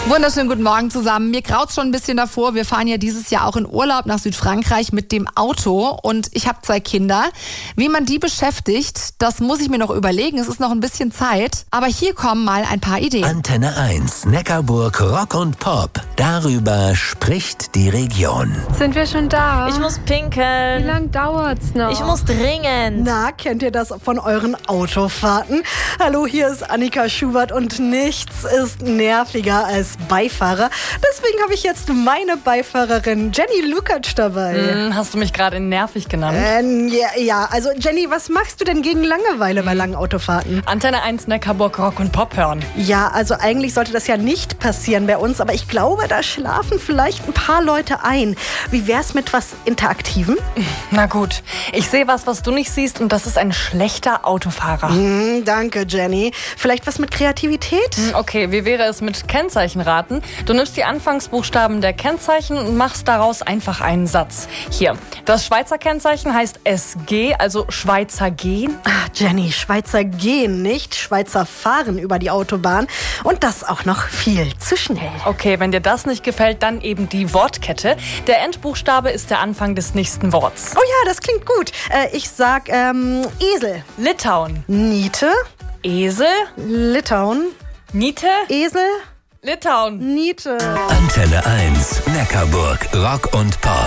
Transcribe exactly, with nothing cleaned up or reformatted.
Wunderschönen guten Morgen zusammen. Mir graut's schon ein bisschen davor. Wir fahren ja dieses Jahr auch in Urlaub nach Südfrankreich mit dem Auto und ich habe zwei Kinder. Wie man die beschäftigt, das muss ich mir noch überlegen. Es ist noch ein bisschen Zeit. Aber hier kommen mal ein paar Ideen. Antenne eins, Neckarburg Rock und Pop. Darüber spricht die Region. Sind wir schon da? Ich muss pinkeln. Wie lange dauert's noch? Ich muss dringend. Na, kennt ihr das von euren Autofahrten? Hallo, hier ist Annika Schubert und nichts ist nerviger als Beifahrer. Deswegen habe ich jetzt meine Beifahrerin Jenny Lukacs dabei. Hm, hast du mich gerade nervig genannt? Ähm, ja, ja, also Jenny, was machst du denn gegen Langeweile bei langen Autofahrten? Antenne eins Neckarburg Rock und Pop hören. Ja, also eigentlich sollte das ja nicht passieren bei uns, aber ich glaube, da schlafen vielleicht ein paar Leute ein. Wie wär's mit was Interaktivem? Na gut, ich sehe was, was du nicht siehst und das ist ein schlechter Autofahrer. Hm, danke, Jenny. Vielleicht was mit Kreativität? Hm, okay, wie wäre es mit Kennzeichenraten? Du nimmst die Anfangsbuchstaben der Kennzeichen und machst daraus einfach einen Satz. Hier, das Schweizer Kennzeichen heißt S G, also Schweizer gehen. Ach, Jenny, Schweizer gehen nicht, Schweizer fahren über die Autobahn und das auch noch viel zu schnell. Okay, wenn dir das nicht gefällt, dann eben die Wortkette. Der Endbuchstabe ist der Anfang des nächsten Worts. Oh ja, das klingt gut. Äh, ich sag ähm, Esel. Litauen. Niete. Esel. Litauen. Niete. Esel. Litauen. Niete. Antenne eins, Neckarburg Rock und Pop.